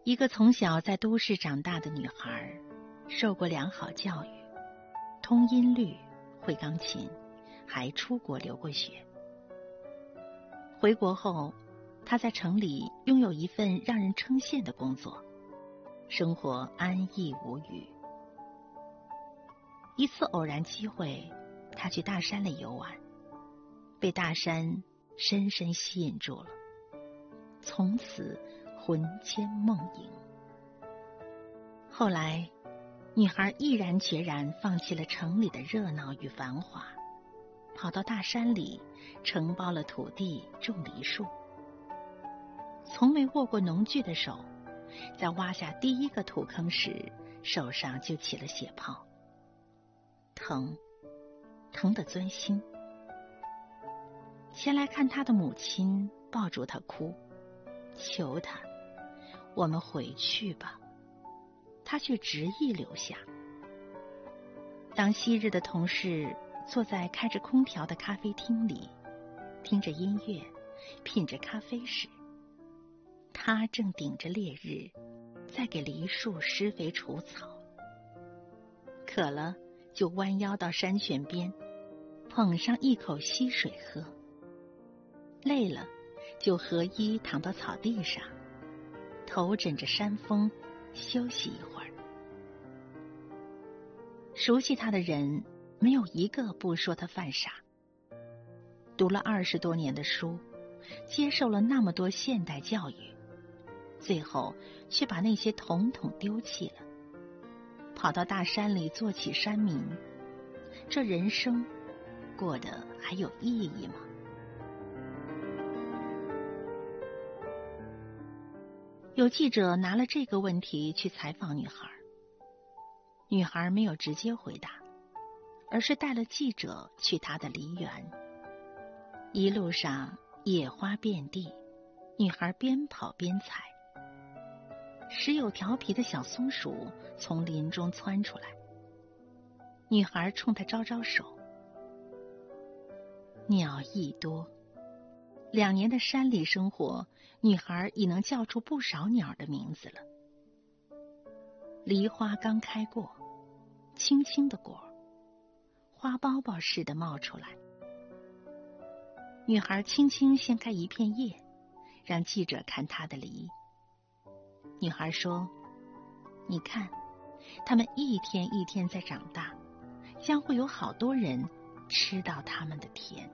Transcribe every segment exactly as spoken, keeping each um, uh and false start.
一个从小在都市长大的女孩，受过良好教育，通音律，会钢琴，还出国留过学。回国后，她在城里拥有一份让人称羡的工作，生活安逸无虞。一次偶然机会，她去大山里游玩，被大山深深吸引住了，从此魂牵梦萦。后来，女孩毅然决然放弃了城里的热闹与繁华，跑到大山里承包了土地，种梨树。从没握过农具的手，在挖下第一个土坑时，手上就起了血泡，疼，疼得钻心。前来看她的母亲抱住她哭，求她，我们回去吧。她却执意留下。当昔日的同事坐在开着空调的咖啡厅里，听着音乐，品着咖啡时，她正顶着烈日，在给梨树施肥除草。渴了，就弯腰到山泉边，捧上一口溪水喝。累了，就合衣躺到草地上，头枕着山峰，休息一会儿。熟悉他的人，没有一个不说他犯傻。读了二十多年的书，接受了那么多现代教育，最后却把那些统统丢弃了，跑到大山里做起山民。这人生过得还有意义吗？有记者拿了这个问题去采访女孩，女孩没有直接回答，而是带了记者去她的梨园。一路上野花遍地，女孩边跑边采。时有调皮的小松鼠从林中窜出来，女孩冲它招招手。鸟亦多，两年的山里生活，女孩已能叫出不少鸟的名字了。梨花刚开过，青青的果，花苞苞似的冒出来。女孩轻轻掀开一片叶，让记者看她的梨。女孩说，你看，它们一天一天在长大，将会有好多人吃到它们的甜。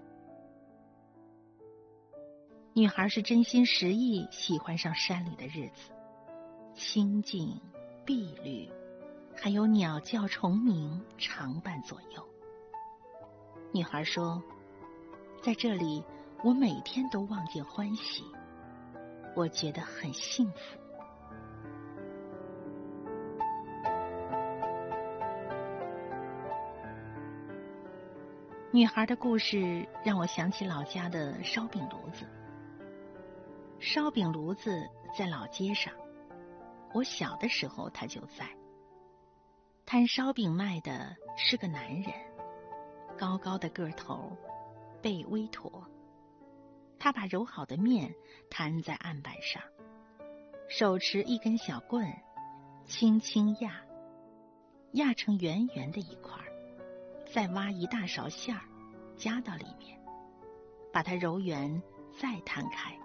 女孩是真心实意喜欢上山里的日子，清静、碧绿，还有鸟叫虫鸣常伴左右。女孩说，在这里我每天都望见欢喜，我觉得很幸福。女孩的故事让我想起老家的烧饼炉子。烧饼炉子在老街上，我小的时候他就在。摊烧饼卖的是个男人，高高的个头，背微驼。他把揉好的面摊在案板上，手持一根小棍，轻轻压，压成圆圆的一块，再挖一大勺馅儿，加到里面，把它揉圆，再摊开。